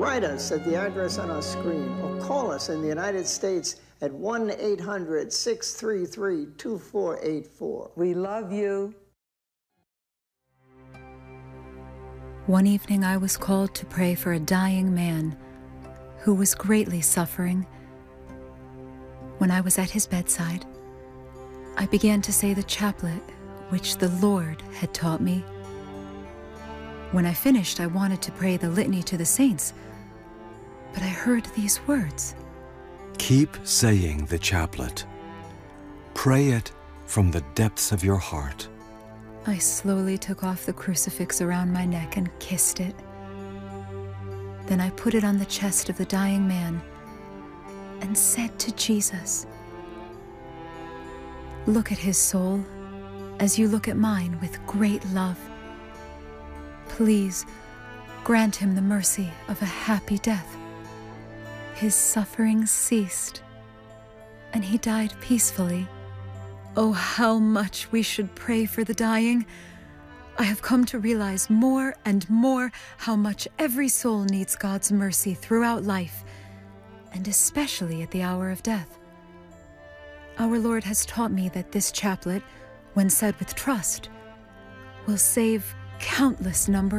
write us at the address on our screen or call us in the United States at 1-800-633-2484. We love you. One evening I was called to pray for a dying man who was greatly suffering. When I was at his bedside, I began to say the chaplet which the Lord had taught me. When I finished, I wanted to pray the litany to the saints, but I heard these words. Keep saying the chaplet. Pray it from the depths of your heart. I slowly took off the crucifix around my neck and kissed it. Then I put it on the chest of the dying man and said to Jesus, "Look at his soul as you look at mine with great love. Please grant him the mercy of a happy death." His suffering ceased, and he died peacefully. Oh, how much we should pray for the dying. I have come to realize more and more how much every soul needs God's mercy throughout life, and especially at the hour of death. Our Lord has taught me that this chaplet, when said with trust, will save countless number